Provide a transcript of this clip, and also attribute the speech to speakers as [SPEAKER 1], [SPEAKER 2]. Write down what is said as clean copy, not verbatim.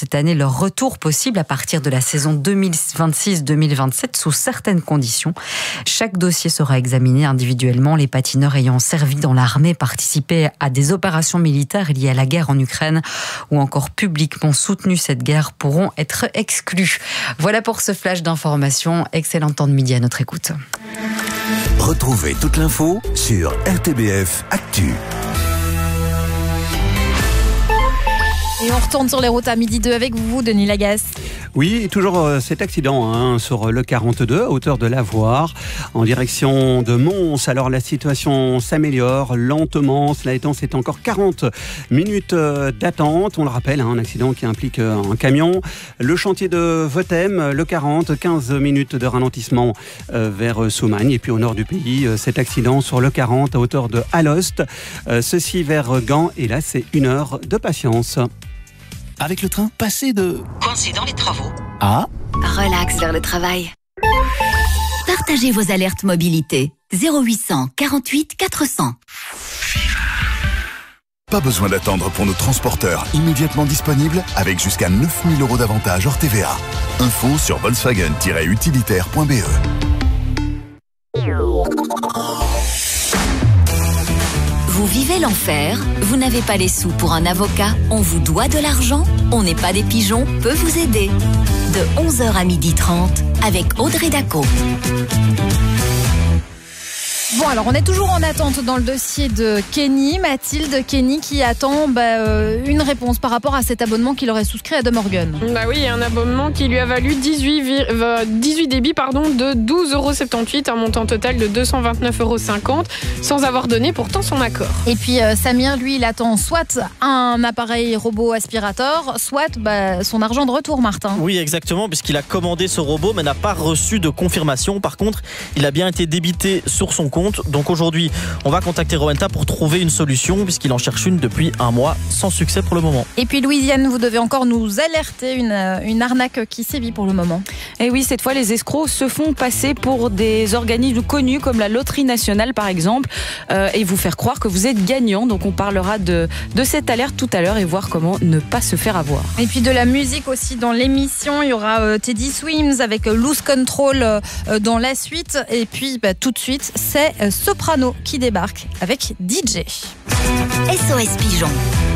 [SPEAKER 1] cette année leur retour possible à partir de la saison 2026-2027 sous certaines conditions. Chaque dossier sera examiné individuellement. Les patineurs ayant servi dans l'armée, participé à des opérations militaires liées à la guerre en Ukraine ou encore publiquement soutenu cette guerre pourront être exclus. Voilà pour ce flash d'information. Excellent temps de midi à notre écoute.
[SPEAKER 2] Retrouvez toute l'info sur RTBF Actu.
[SPEAKER 3] Et on retourne sur les routes à midi 2 avec vous, Denis Lagasse.
[SPEAKER 4] Oui, toujours cet accident sur le 42 à hauteur de Lavoire en direction de Mons. Alors la situation s'améliore lentement. Cela étant, c'est encore 40 minutes d'attente. On le rappelle, un accident qui implique un camion. Le chantier de Votem, le 40, 15 minutes de ralentissement vers Soumagne. Et puis au nord du pays, cet accident sur le 40 à hauteur de Alost. Ceci vers Gand. Et là, c'est 1 heure de patience.
[SPEAKER 2] Avec le train, passez de
[SPEAKER 5] coincé dans les travaux
[SPEAKER 2] à
[SPEAKER 6] relax vers le travail. Partagez vos alertes mobilité. 0800 48 400.
[SPEAKER 7] Pas besoin d'attendre pour nos transporteurs immédiatement disponibles avec jusqu'à 9 000 € d'avantages hors TVA. Info sur Volkswagen-utilitaire.be.
[SPEAKER 6] Vous vivez l'enfer? Vous n'avez pas les sous pour un avocat? On vous doit de l'argent? On n'est pas des pigeons peut vous aider. De 11h à 12h30 avec Audrey Daco.
[SPEAKER 3] Bon, alors on est toujours en attente dans le dossier de Kenny, Mathilde. Kenny qui attend une réponse par rapport à cet abonnement qu'il aurait souscrit à De Morgan.
[SPEAKER 8] Bah oui, un abonnement qui lui a valu 18 débits de 12,78 €, un montant total de 229,50 € sans avoir donné pourtant son accord.
[SPEAKER 3] Et puis Samir, lui, il attend soit un appareil robot aspirateur, soit son argent de retour, Martin.
[SPEAKER 9] Oui, exactement, puisqu'il a commandé ce robot mais n'a pas reçu de confirmation. Par contre, il a bien été débité sur son compte. Donc aujourd'hui, on va contacter Rowenta pour trouver une solution puisqu'il en cherche une depuis un mois, sans succès pour le moment.
[SPEAKER 3] Et puis Louisiane, vous devez encore nous alerter, une arnaque qui sévit pour le moment.
[SPEAKER 10] Et oui, cette fois, les escrocs se font passer pour des organismes connus comme la Loterie Nationale par exemple et vous faire croire que vous êtes gagnant. Donc on parlera de cette alerte tout à l'heure et voir comment ne pas se faire avoir.
[SPEAKER 3] Et puis de la musique aussi dans l'émission, il y aura Teddy Swims avec Lose Control dans la suite. Et puis tout de suite, c'est Soprano qui débarque avec DJ.
[SPEAKER 6] SOS Pigeon.